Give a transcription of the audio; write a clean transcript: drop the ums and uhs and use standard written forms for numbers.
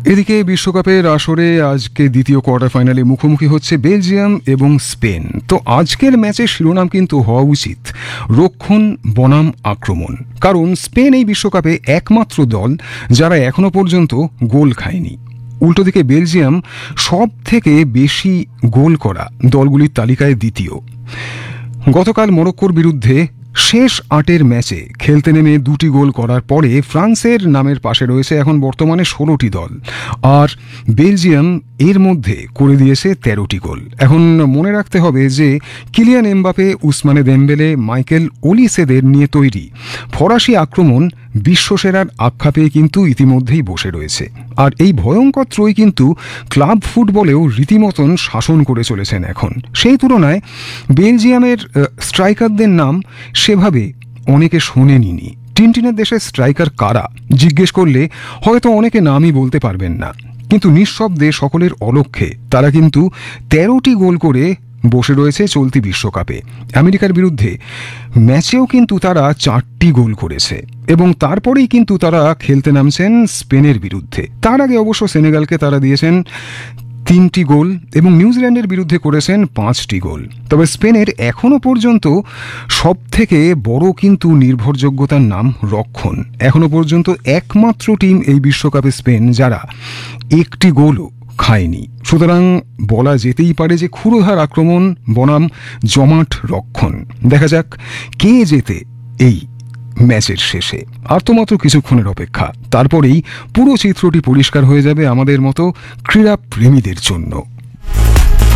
এদিকে বিশ্বকাপের আসরে আজকে দ্বিতীয় কোয়ার্টার ফাইনালে মুখোমুখি হচ্ছে বেলজিয়াম এবং স্পেন। তো আজকের ম্যাচের শিরোনাম কিন্তু হওয়া উচিত রক্ষণ বনাম আক্রমণ, কারণ স্পেন এই বিশ্বকাপে একমাত্র দল যারা এখনো পর্যন্ত গোল খায়নি। উল্টো দিকে বেলজিয়াম সব থেকে বেশি গোল করা দলগুলির তালিকায় দ্বিতীয়। গতকাল মরক্কোর বিরুদ্ধে শেষ ৮-এর ম্যাচে খেলতে নেমে ২টি গোল করার পরে ফ্রান্সের নামের পাশে রয়েছে এখন বর্তমানে ১৬টি দল, আর বেলজিয়াম এর মধ্যে করে দিয়েছে ১৩টি গোল। এখন মনে রাখতে হবে যে কিলিয়ান এমবাপে, উসমানে দেমবেলে, মাইকেল ওলিসেদের নিয়ে তৈরি ফরাসি আক্রমণ বিশ্বসেরার আখ্যা পেয়ে কিন্তু ইতিমধ্যেই বসে রয়েছে। আর এই ভয়ঙ্কর ত্রয়ী কিন্তু ক্লাব ফুটবলেও রীতিমতন শাসন করে চলেছেন এখন। সেই তুলনায় বেলজিয়ামের স্ট্রাইকারদের নাম সেভাবে অনেকে শোনেনি। টিনটিনের দেশের স্ট্রাইকার কারা জিজ্ঞেস করলে হয়তো অনেকে নামই বলতে পারবেন না, কিন্তু নিঃশব্দে সকলের অলক্ষ্যে তারা কিন্তু ১৩টি গোল করে বসে রয়েছে চলতি বিশ্বকাপে। আমেরিকার বিরুদ্ধে ম্যাচেও কিন্তু তারা ৪টি গোল করেছে এবং তারপরেই কিন্তু তারা খেলতে নামছেন স্পেনের বিরুদ্ধে। তার আগে অবশ্য সেনেগালকে তারা দিয়েছেন ৩টি গোল এবং নিউজিল্যান্ডের বিরুদ্ধে করেছেন ৫টি গোল। তবে স্পেনের এখনো পর্যন্ত সব থেকে বড় কিন্তু নির্ভরযোগ্যতার নাম রক্ষণ। এখনো পর্যন্ত একমাত্র টিম এই বিশ্বকাপে স্পেন যারা একটি গোলও খায়নি। সুতরাং বলা যেতেই পারে যে ক্ষুরোধার আক্রমণ বনাম জমাট রক্ষণ। দেখা যাক কে জেতে এই ম্যাচের শেষে। আর তো মাত্র কিছুক্ষণের অপেক্ষা, তারপরেই পুরো চিত্রটি পরিষ্কার হয়ে যাবে আমাদের মতো ক্রীড়া প্রেমীদের জন্য।